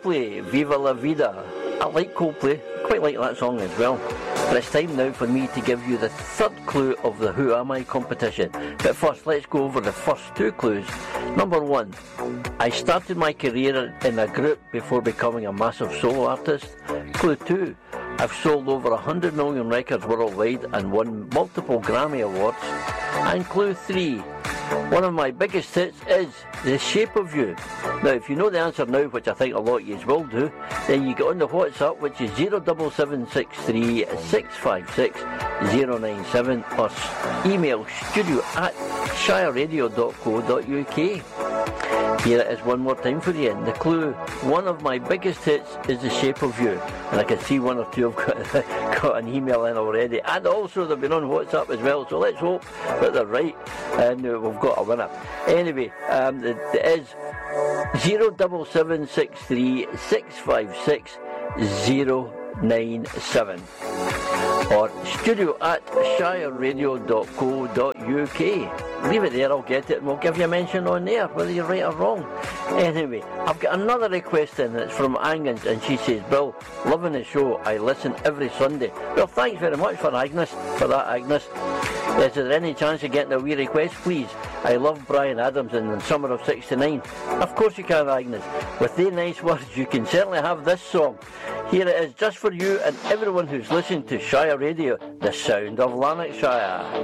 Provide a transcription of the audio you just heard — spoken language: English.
Coldplay, Viva La Vida. I like Coldplay, quite like that song as well. But it's time now for me to give you the third clue of the Who Am I competition. But first, let's go over the first two clues. Number one, I started my career in a group before becoming a massive solo artist. Clue two, I've sold over 100 million records worldwide and won multiple Grammy Awards. And clue three, one of my biggest hits is The Shape of You. Now, if you know the answer now, which I think a lot of you will do, then you get on the WhatsApp, which is 07763 656 097, or email studio@shireradio.co.uk. Here it is one more time for you. The clue, one of my biggest hits is The Shape of You. And I can see one or two have got an email in already. And also they've been on WhatsApp as well. So let's hope that they're right and we've got a winner. Anyway, it is 07763 656 097 or studio@shireradio.co.uk. Leave it there, I'll get it, and we'll give you a mention on there, whether you're right or wrong. Anyway, I've got another request in, it's from Agnes, and she says, Bill, loving the show, I listen every Sunday. Well, thanks very much for that, Agnes. Is there any chance of getting a wee request, please? I love Bryan Adams in the summer of '69. Of course you can, Agnes. With the nice words, you can certainly have this song. Here it is, just for you and everyone who's listening to Shire Radio, the sound of Lanarkshire.